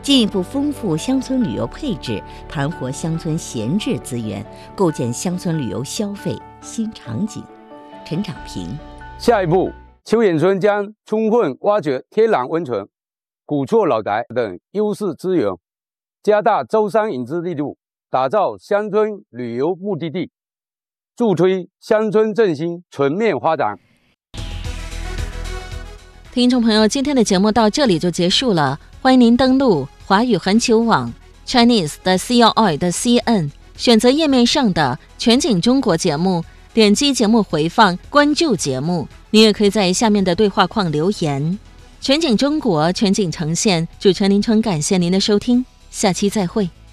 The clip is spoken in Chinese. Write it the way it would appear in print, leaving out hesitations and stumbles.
进一步丰富乡村旅游配置，盘活乡村闲置资源，构建乡村旅游消费新场景。陈长平。 下一步，邱远村将充分挖掘天然温泉、古厝老宅等优势资源，加大招商引资力度，打造乡村旅游目的地，助推乡村振兴全面发展。 听众朋友，今天的节目到这里就结束了，欢迎您登录华语环球网 Chinese 的 CRI 的 CN， 选择页面上的全景中国节目，点击节目回放，关注节目。你也可以在下面的对话框留言。全景中国，全景呈现，主持人林春感谢您的收听，下期再会。